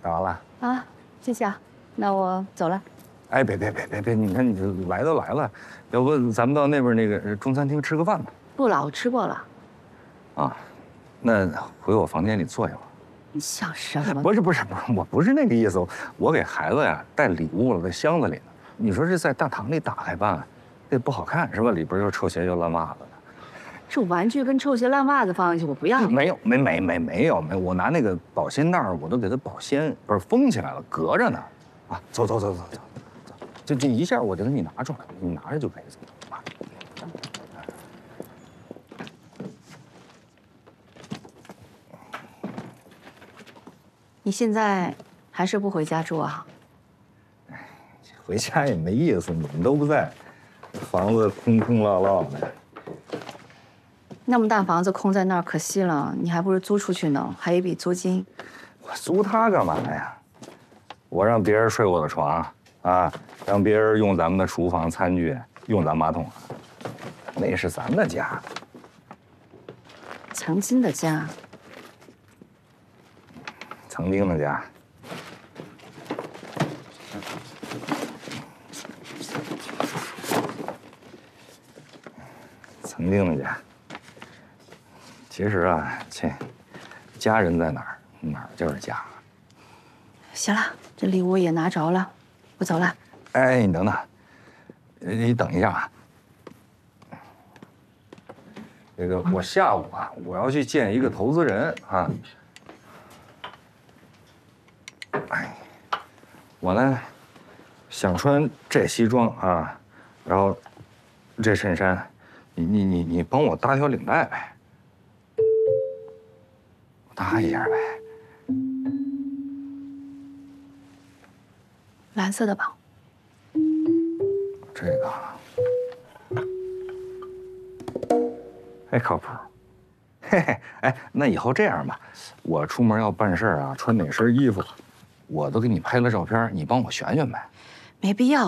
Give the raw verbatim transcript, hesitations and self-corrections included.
打完了啊，谢谢啊，那我走了。 哎，别别别别别，你看你这来都来了，要不咱们到那边那个中餐厅吃个饭吧？ 不了，我吃过了。 啊，那回我房间里坐一会儿。 你想什么？ 不是不是不是，我不是那个意思，我给孩子呀带礼物了，在箱子里呢。你说这在大堂里打开办，这不好看是吧？里边又臭鞋又烂袜子的。 这玩具跟臭鞋烂袜子放进去，我不要。 没有没没没没有没有，我拿那个保鲜袋我都给它保鲜，不是封起来了，隔着呢。啊，走走走走走走，就这一下我就给你拿出来，你拿着就可以走。啊。 你现在还是不回家住啊？ 回家也没意思，你们都不在，房子空空落落的。 那么大房子空在那儿可惜了，你还不如租出去呢，还有一笔租金。 我租它干嘛呀？我让别人睡我的床啊，让别人用咱们的厨房餐具，用咱马桶，那是咱的家。 曾经的家。 曾经的家。曾经的家。其实啊，这家人在哪儿，哪儿就是家。 行了，这礼物也拿着了，我走了。 哎，你等等，你等一下啊。这个我下午啊，我要去见一个投资人啊。哎，我呢想穿这西装啊，然后这衬衫，你你你你帮我搭条领带呗。搭一下呗。 蓝色的吧。 这个，哎，靠谱。嘿嘿，哎，那以后这样吧，我出门要办事啊，穿哪身衣服，我都给你拍了照片，你帮我选选呗。 没必要。